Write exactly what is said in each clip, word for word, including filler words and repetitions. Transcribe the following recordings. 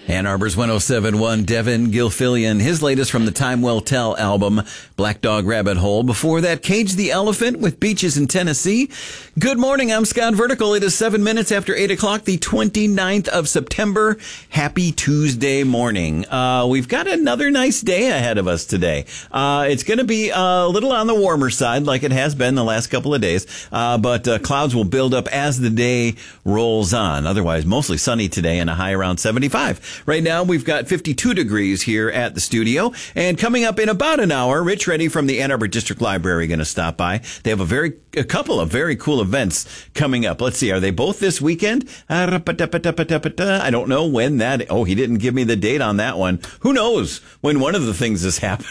Ann Arbor's one oh seven point one, Devin Gilfillian, his latest from the Time Will Tell album, Black Dog Rabbit Hole. Before that, Cage the Elephant with Beaches in Tennessee. Good morning, I'm Scott Vertical. It is seven minutes after eight o'clock, the twenty-ninth of September. Happy Tuesday morning. Uh, we've got another nice day ahead of us today. Uh, it's going to be a little on the warmer side, like it has been the last couple of days, uh, but uh, clouds will build up as the day rolls on. Otherwise, mostly sunny today and a high around seventy-five. Right now, we've got fifty-two degrees here at the studio. And coming up in about an hour, Rich Reddy from the Ann Arbor District Library going to stop by. They have a very a couple of very cool events coming up. Let's see, are they both this weekend? I don't know when that... Oh, he didn't give me the date on that one. Who knows when one of the things is happening?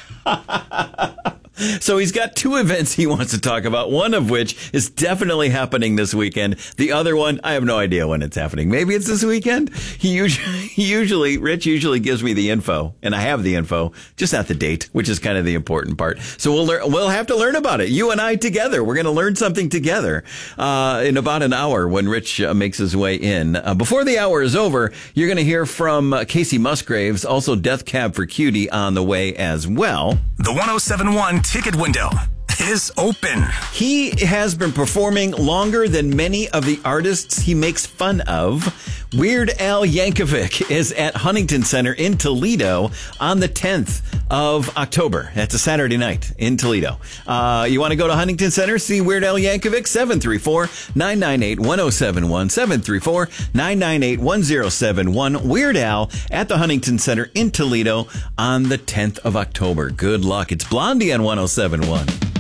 So he's got two events he wants to talk about, one of which is definitely happening this weekend. The other one, I have no idea when it's happening. Maybe it's this weekend. He usually, he usually, Rich usually gives me the info, and I have the info, just not the date, which is kind of the important part. So we'll learn, we'll have to learn about it. You and I together. We're going to learn something together, uh, in about an hour when Rich uh, makes his way in. Uh, before the hour is over, you're going to hear from uh, Casey Musgraves, also Death Cab for Cutie on the way as well. The one oh seven point one ticket window is open. He has been performing longer than many of the artists he makes fun of. Weird Al Yankovic is at Huntington Center in Toledo on the tenth of October. That's a Saturday night in Toledo. Uh, you want to go to Huntington Center, see Weird Al Yankovic? seven three four, nine nine eight, one oh seven one. seven three four, nine nine eight, one oh seven one. Weird Al at the Huntington Center in Toledo on the tenth of October. Good luck. It's Blondie on one oh seven point one.